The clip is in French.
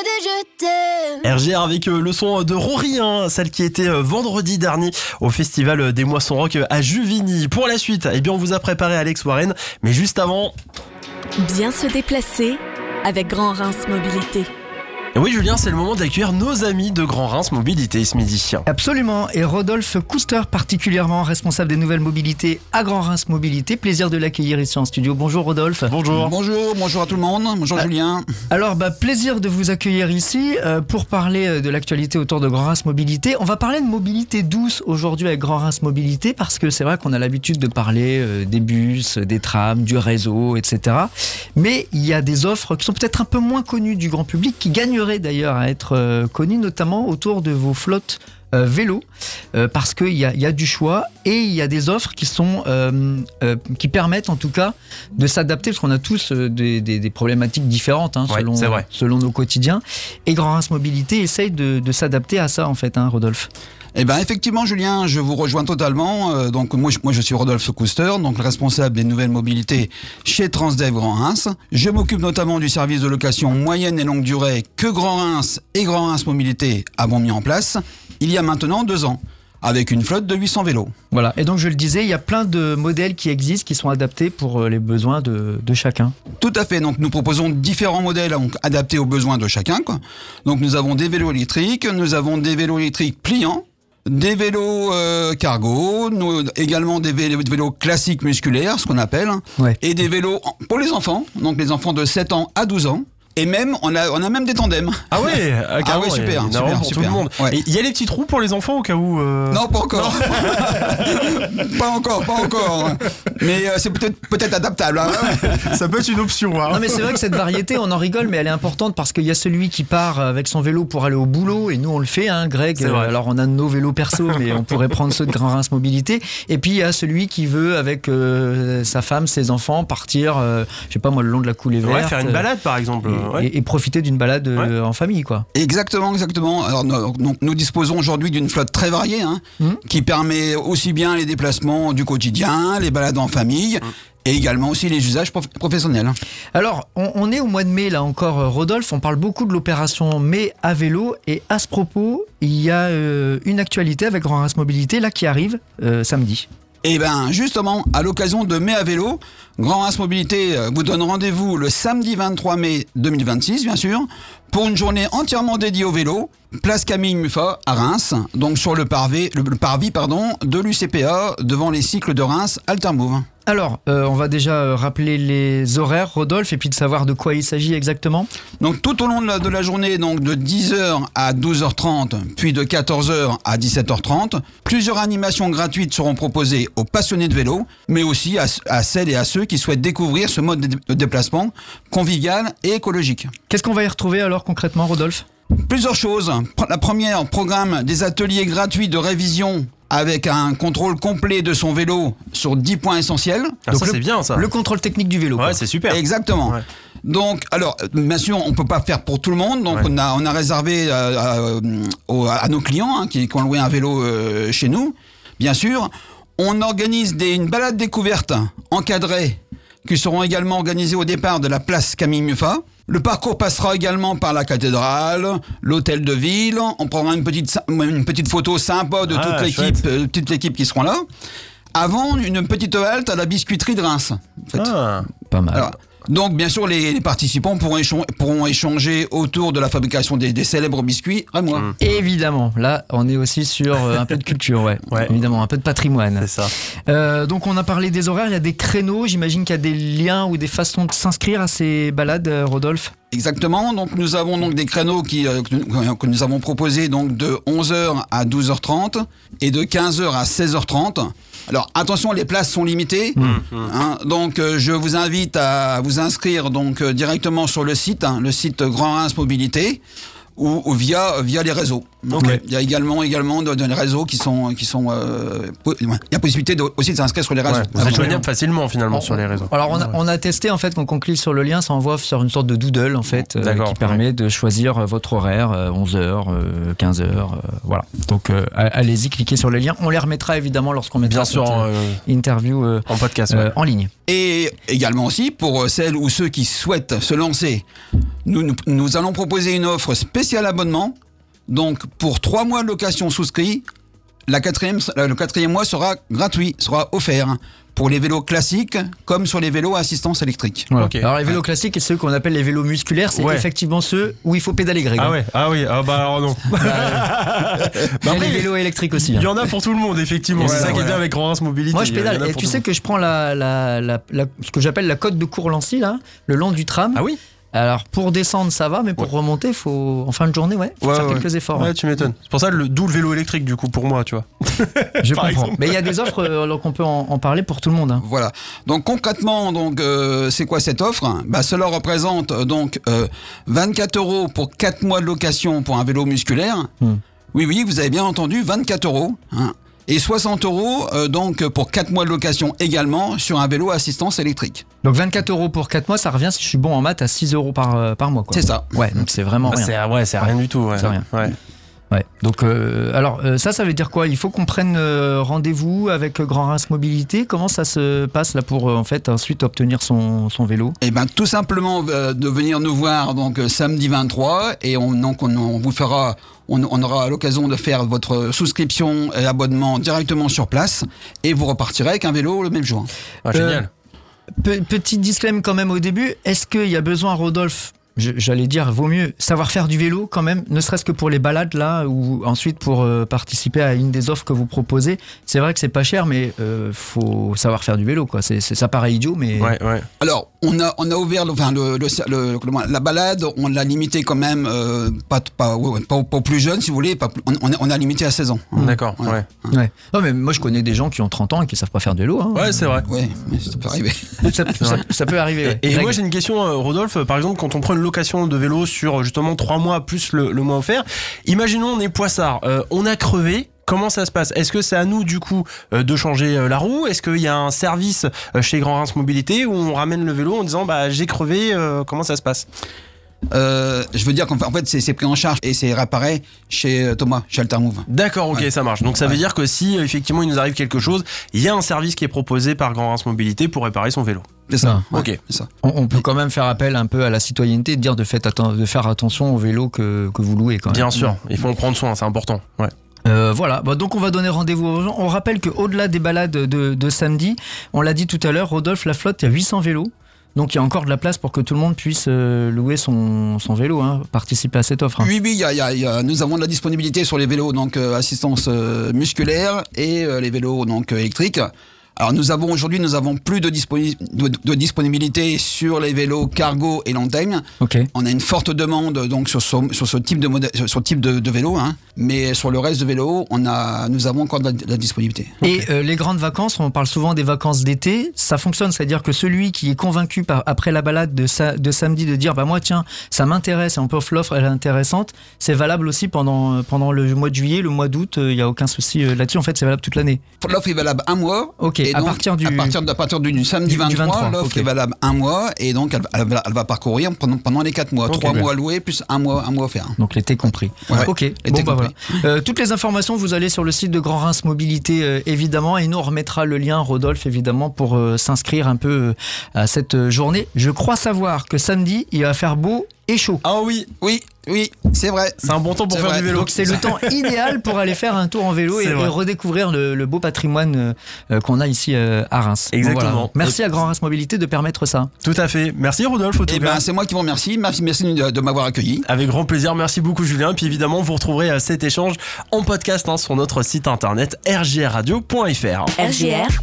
je t'aime. RGR avec le son de Rory, celle qui était vendredi dernier au Festival des Moissons Rock à Juvigny. Pour la suite, eh bien, on vous a préparé Alex Warren, mais juste avant... Bien se déplacer avec Grand Reims Mobilité. Oui Julien, c'est le moment d'accueillir nos amis de Grand Reims Mobilité ce midi. Absolument, et Rodolphe Couster particulièrement responsable des nouvelles mobilités à Grand Reims Mobilité. Plaisir de l'accueillir ici en studio. Bonjour Rodolphe. Bonjour. Bonjour à tout le monde. Bonjour Julien. Alors plaisir de vous accueillir ici pour parler de l'actualité autour de Grand Reims Mobilité. On va parler de mobilité douce aujourd'hui avec Grand Reims Mobilité parce que c'est vrai qu'on a l'habitude de parler des bus, des trams, du réseau, etc. Mais il y a des offres qui sont peut-être un peu moins connues du grand public, qui gagneraient d'ailleurs à être connues, notamment autour de vos flottes vélo, parce qu'il y a du choix et il y a des offres qui sont qui permettent en tout cas de s'adapter, parce qu'on a tous des problématiques différentes selon nos quotidiens, et Grand Reims Mobilité essaye de s'adapter à ça en fait, Rodolphe. Eh ben effectivement Julien, je vous rejoins totalement. Donc moi je suis Rodolphe Couster, donc le responsable des nouvelles mobilités chez Transdev Grand Reims. Je m'occupe notamment du service de location moyenne et longue durée que Grand Reims et Grand Reims Mobilité avons mis en place il y a maintenant 2 ans, avec une flotte de 800 vélos. Voilà, et donc je le disais, il y a plein de modèles qui existent, qui sont adaptés pour les besoins de chacun. Tout à fait, donc nous proposons différents modèles donc, adaptés aux besoins de chacun, quoi. Donc nous avons des vélos électriques, nous avons des vélos électriques pliants, des vélos cargo, également des vélos classiques musculaires, ce qu'on appelle, et des vélos pour les enfants, donc les enfants de 7 ans à 12 ans. Et même, on a même des tandems. Ah ouais, carrément, super. Pour tout le monde. Ouais. Il y a les petits trous pour les enfants au cas où Non, pas encore. pas encore. Mais c'est peut-être adaptable. Ça peut être une option. Non, mais c'est vrai que cette variété, on en rigole, mais elle est importante parce qu'il y a celui qui part avec son vélo pour aller au boulot, et nous on le fait, Greg. Alors on a nos vélos perso, mais on pourrait prendre ceux de Grand Reims Mobilité. Et puis il y a celui qui veut, avec sa femme, ses enfants, partir, je sais pas moi, le long de la coulée verte. Faire une balade par exemple. Et profiter d'une balade en famille, quoi. Exactement. Alors, donc, nous disposons aujourd'hui d'une flotte très variée, qui permet aussi bien les déplacements du quotidien, les balades en famille, et également aussi les usages professionnels. Alors, on est au mois de mai, là encore, Rodolphe, on parle beaucoup de l'opération Mai à vélo, et à ce propos, il y a une actualité avec Grand Reims Mobilité, là, qui arrive samedi. Et bien justement, à l'occasion de Mai à vélo, Grand Reims Mobilité vous donne rendez-vous le samedi 23 mai 2026, bien sûr, pour une journée entièrement dédiée au vélo, place Camille Muffat à Reims, donc sur le parvis de l'UCPA, devant les cycles de Reims Altermove. Alors, on va déjà rappeler les horaires, Rodolphe, et puis de savoir de quoi il s'agit exactement. Donc tout au long de la journée, donc de 10h à 12h30, puis de 14h à 17h30, plusieurs animations gratuites seront proposées aux passionnés de vélo, mais aussi à celles et à ceux qui souhaitent découvrir ce mode de déplacement convivial et écologique. Qu'est-ce qu'on va y retrouver alors concrètement, Rodolphe ? Plusieurs choses. La première, programme des ateliers gratuits de révision avec un contrôle complet de son vélo sur 10 points essentiels. Donc ça c'est bien ça. Le contrôle technique du vélo. Ouais, c'est super. Exactement. Ouais. Donc, alors, bien sûr, on peut pas faire pour tout le monde. Donc, on a réservé à nos clients qui ont loué un vélo chez nous. Bien sûr, on organise une balade découverte encadrée qui seront également organisées au départ de la place Camille Muffat. Le parcours passera également par la cathédrale, l'hôtel de ville. On prendra une petite photo sympa de toute l'équipe qui seront là. Avant, une petite halte à la biscuiterie de Reims. En fait. Pas mal. Alors, donc, bien sûr, les participants pourront échanger autour de la fabrication des célèbres biscuits rémois. Évidemment, là, on est aussi sur un peu de culture, évidemment, un peu de patrimoine. C'est ça. Donc, on a parlé des horaires, il y a des créneaux. J'imagine qu'il y a des liens ou des façons de s'inscrire à ces balades, Rodolphe. Exactement. Donc, nous avons donc des créneaux que nous avons proposés donc de 11h à 12h30 et de 15h à 16h30. Alors attention, les places sont limitées, donc je vous invite à vous inscrire donc directement sur le site Grand Reims Mobilité ou via les réseaux. Ok. Il y a également des réseaux qui sont il y a possibilité aussi de s'inscrire sur les réseaux. Vous êtes joignable facilement finalement sur les réseaux. Alors on a testé en fait, quand on clique sur le lien, ça envoie sur une sorte de doodle en fait, qui permet de choisir votre horaire, 11h, 15h, voilà. Donc allez-y, cliquez sur le lien. On les remettra évidemment lorsqu'on mettra Bien sûr, interview en podcast, en ligne. Et également aussi, pour celles ou ceux qui souhaitent se lancer, nous allons proposer une offre spéciale abonnement. Donc, pour 3 mois de location souscrit, le 4e mois sera gratuit, sera offert. Pour les vélos classiques, comme sur les vélos à assistance électrique. Voilà. Okay. Alors les vélos classiques et ceux qu'on appelle les vélos musculaires, c'est effectivement ceux où il faut pédaler grec. Ah ouais, alors non. Il y a les vélos électriques aussi. Il y en a pour tout le monde, effectivement. C'est ça qui est bien avec Grand Reims Mobilité. Moi je pédale, et tu sais que je prends ce que j'appelle la côte de Courlancy, là, le long du tram. Ah oui. Alors pour descendre ça va, mais pour remonter, en fin de journée, faut faire quelques efforts. Ouais, tu m'étonnes. C'est pour ça d'où le vélo électrique du coup pour moi, tu vois. Je comprends. Mais il y a des offres, donc on peut en parler pour tout le monde. Hein. Voilà. Donc concrètement, c'est quoi cette offre ? Cela représente 24 € pour 4 mois de location pour un vélo musculaire. Oui, vous avez bien entendu, 24 €. Hein. Et 60 € donc pour 4 mois de location également sur un vélo à assistance électrique. Donc 24 € pour 4 mois, ça revient, si je suis bon en maths, à 6 € par mois. Quoi. C'est ça. Ouais, donc c'est vraiment rien. C'est rien du tout. Ouais. C'est rien. Ouais. Ouais. Donc, ça veut dire quoi ? Il faut qu'on prenne rendez-vous avec Grand Reims Mobilité. Comment ça se passe là pour en fait ensuite obtenir son vélo ? Eh ben tout simplement de venir nous voir donc samedi 23 et on vous fera. On aura l'occasion de faire votre souscription et abonnement directement sur place et vous repartirez avec un vélo le même jour. Ah, génial. Petit disclaimer quand même au début. Est-ce qu'il y a besoin, Rodolphe ? J'allais dire, vaut mieux savoir faire du vélo quand même, ne serait-ce que pour les balades là, ou ensuite pour participer à une des offres que vous proposez. C'est vrai que c'est pas cher, mais faut savoir faire du vélo, quoi. Ça paraît idiot, mais. Ouais. Alors, on a ouvert la balade, on l'a limité quand même, pas aux plus jeunes, si vous voulez. On a limité à 16 ans. D'accord. Voilà. Ouais. Non, mais moi je connais des gens qui ont 30 ans et qui savent pas faire de vélo. Hein. Ouais, c'est vrai. Ouais, mais ça peut arriver. ça peut arriver. Ouais. Et moi j'ai une question, Rodolphe. Par exemple, quand on prend une location de vélo sur justement 3 mois plus le mois offert, imaginons on est poissard, on a crevé. Comment ça se passe ? Est-ce que c'est à nous du coup de changer la roue ? Est-ce qu'il y a un service chez Grand Reims Mobilité où on ramène le vélo en disant j'ai crevé, comment ça se passe ? Je veux dire qu'en fait c'est pris en charge et c'est réparé chez Thomas, chez Altermove. D'accord, ok, ça marche. Donc ça veut dire que si effectivement il nous arrive quelque chose, il y a un service qui est proposé par Grand Reims Mobilité pour réparer son vélo. C'est ça. Ok. C'est ça. On peut quand même faire appel un peu à la citoyenneté, de dire de faire attention au vélo que vous louez quand même. Bien sûr, il faut en prendre soin, c'est important. Ouais. Voilà, donc on va donner rendez-vous aux gens. On rappelle qu'au-delà des balades de samedi, on l'a dit tout à l'heure, Rodolphe, la flotte, il y a 800 vélos. Donc il y a encore de la place pour que tout le monde puisse louer son vélo, participer à cette offre. Hein. Oui, nous avons de la disponibilité sur les vélos donc assistance musculaire et les vélos donc électriques. Alors nous avons plus de disponibilité sur les vélos cargo et long time. Okay. On a une forte demande donc sur ce type de vélo, mais sur le reste de vélos, nous avons encore de la disponibilité. Et les grandes vacances, on parle souvent des vacances d'été, ça fonctionne, c'est-à-dire que celui qui est convaincu après la balade de samedi de dire moi tiens, ça m'intéresse et on peut offre l'offre, elle est intéressante, c'est valable aussi pendant le mois de juillet, le mois d'août, il n'y a aucun souci là-dessus, en fait c'est valable toute l'année. L'offre est valable un mois. Ok. Et à partir du samedi 23, l'offre est valable un mois et donc elle va parcourir pendant les 4 mois. 3 mois loués plus un mois offert. Donc l'été compris. Ouais, ok. Voilà. Toutes les informations, vous allez sur le site de Grand Reims Mobilité évidemment et nous on remettra le lien, Rodolphe, évidemment, pour s'inscrire un peu à cette journée. Je crois savoir que samedi, il va faire beau et chaud. Ah oui, c'est vrai. C'est un bon temps pour faire du vélo. Donc c'est le temps idéal pour aller faire un tour en vélo et redécouvrir le beau patrimoine qu'on a ici à Reims. Exactement. Voilà. Merci à Grand Reims Mobilité de permettre ça. Tout à fait. Merci Rodolphe. C'est moi qui vous remercie. Merci de m'avoir accueilli. Avec grand plaisir. Merci beaucoup Julien. Et puis évidemment, vous retrouverez cet échange en podcast sur notre site internet rgrradio.fr. RGR